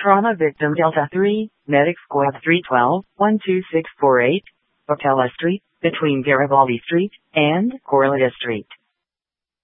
Trauma victim Delta 3, Medic Squad 312, 12648, Botella Street, between Garibaldi Street and Corletta Street.